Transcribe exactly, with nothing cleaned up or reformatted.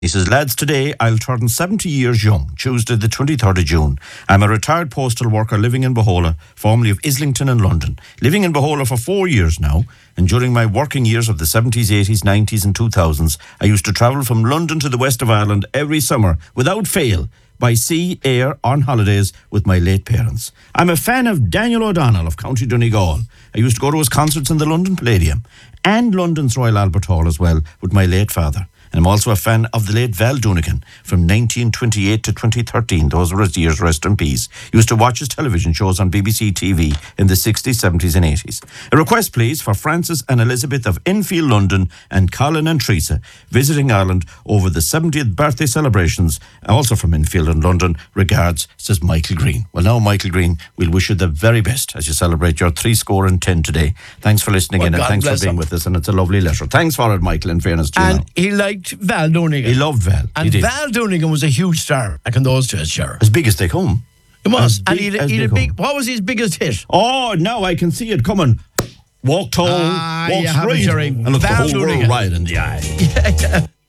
He says, lads, today I'll turn seventy years young, Tuesday the twenty-third of June. I'm a retired postal worker living in Bohola, formerly of Islington in London. Living in Bohola for four years now, and during my working years of the seventies, eighties, nineties and two thousands, I used to travel from London to the west of Ireland every summer, without fail, by sea, air, on holidays with my late parents. I'm a fan of Daniel O'Donnell of County Donegal. I used to go to his concerts in the London Palladium and London's Royal Albert Hall as well with my late father. And I'm also a fan of the late Val Doonican from nineteen twenty-eight to twenty thirteen. Those were his years, rest in peace. Used to watch his television shows on B B C T V in the sixties, seventies and eighties. A request, please, for Francis and Elizabeth of Enfield, London, and Colin and Teresa visiting Ireland over the seventieth birthday celebrations, also from Enfield and London. Regards, says Michael Green. Well, now, Michael Green, we'll wish you the very best as you celebrate your three score and ten today. Thanks for listening well, in, and God thanks for being him. with us, and it's a lovely letter. Thanks for it, Michael, in fairness to you. And now. he liked Val Doonigan. He loved Val. And he did. Val Doonigan was a huge star back in those days, sure. As big as they come. He was. As And big he as he they had a big, come. what was his biggest hit? Oh, now I can see it coming. Walk tall, Ah, walk you have it, straight, Jerry. and look the Val whole world Doonigan. right in the eye. Yeah, yeah.